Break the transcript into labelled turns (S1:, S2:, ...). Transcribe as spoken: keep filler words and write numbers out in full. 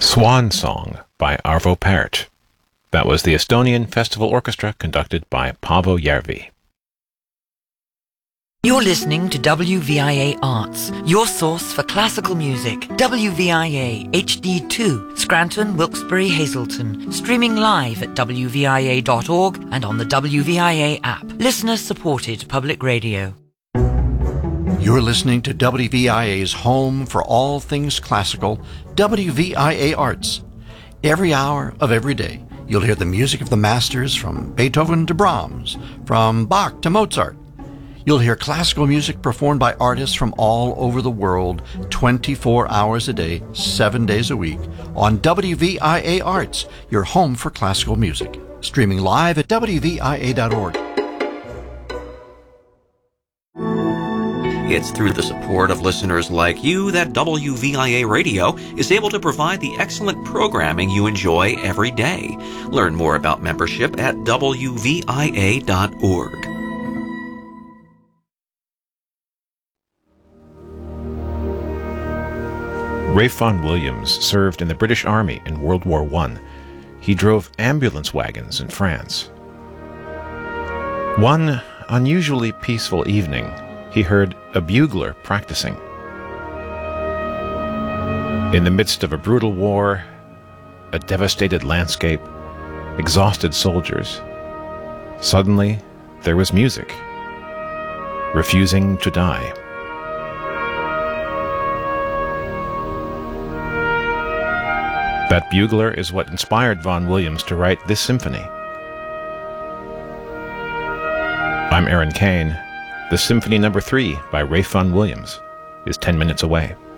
S1: Swan Song by Arvo Pärt. That was the Estonian Festival Orchestra conducted by Paavo Järvi.
S2: You're listening to W V I A Arts, your source for classical music. W V I A H D two, Scranton, Wilkes-Barre, Hazleton. Streaming live at w v i a dot org and on the W V I A app. Listener-supported public radio.
S3: You're listening to W V I A's home for all things classical, W V I A Arts. Every hour of every day, you'll hear the music of the masters from Beethoven to Brahms, from Bach to Mozart. You'll hear classical music performed by artists from all over the world, twenty-four hours a day, seven days a week, on W V I A Arts, your home for classical music. Streaming live at w v i a dot org.
S4: It's through the support of listeners like you that W V I A Radio is able to provide the excellent programming you enjoy every day. Learn more about membership at w v i a dot org.
S1: Ralph Vaughan Williams served in the British Army in World War One. He drove ambulance wagons in France. One unusually peaceful evening, he heard a bugler practicing. In the midst of a brutal war, a devastated landscape, exhausted soldiers, suddenly there was music, refusing to die. That bugler is what inspired Vaughan Williams to write this symphony. I'm Aaron Kane. The Symphony Number Three by Ralph Vaughan Williams is ten minutes away.